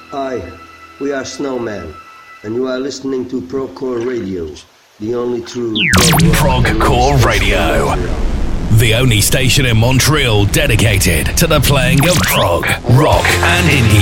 Hi, we are Snowman, and you are listening to Procore Radio, the only true Procore Radio, the only station in Montreal dedicated to the playing of prog, rock, and indie